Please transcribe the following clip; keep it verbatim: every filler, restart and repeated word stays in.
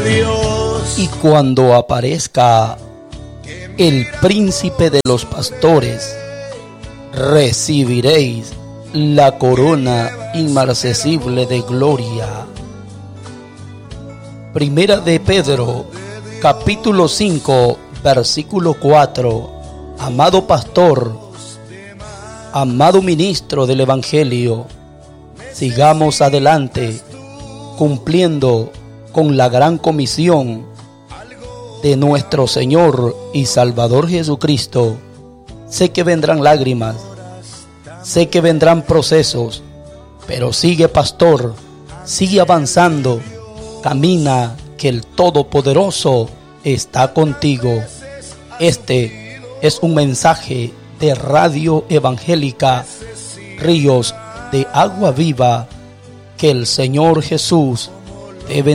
Y cuando aparezca el príncipe de los pastores, recibiréis la corona inmarcesible de gloria. Primera de Pedro, capítulo cinco, versículo cuatro. Amado pastor, amado ministro del Evangelio, sigamos adelante cumpliendo con la gran comisión de nuestro Señor y Salvador Jesucristo. Sé que vendrán lágrimas, sé que vendrán procesos, pero sigue, pastor, sigue avanzando, camina, que el Todopoderoso está contigo. Este es un mensaje de Radio Evangélica Ríos de Agua Viva. Que el Señor Jesús te bendiga.